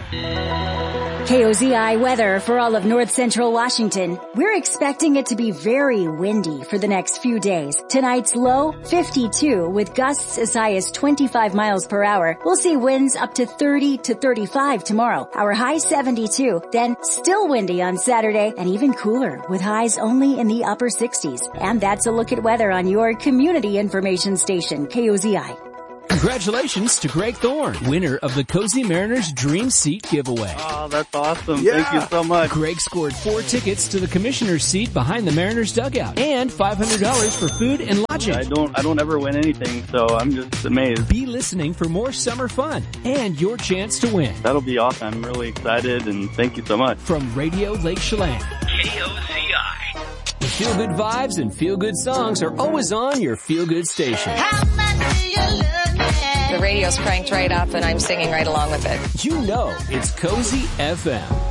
KOZI weather for all of north central Washington. We're expecting it to be very windy for the next few days. Tonight's low, 52, with gusts as high as 25 miles per hour. We'll see winds up to 30 to 35 tomorrow. Our high 72, then still windy on Saturday and even cooler with highs only in the upper 60s. And that's a look at weather on your community information station, KOZI. Congratulations to Greg Thorne, winner of the Cozy Mariners Dream Seat giveaway. Oh, that's awesome. Yeah. Thank you so much. Greg scored 4 tickets to the commissioner's seat behind the Mariners dugout and $500 for food and lodging. I don't ever win anything, so I'm just amazed. Be listening for more summer fun and your chance to win. That'll be awesome. I'm really excited, and thank you so much. From Radio Lake Chelan, KOZI. Feel-good vibes and feel-good songs are always on your feel-good station. The radio's cranked right up and I'm singing right along with it. You know it's Cozy FM.